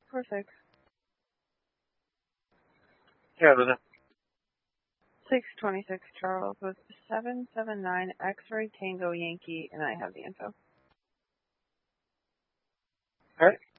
Perfect. Yeah, brother. 626 Charles with 779 X-Ray Tango Yankee, and I have the info. All right.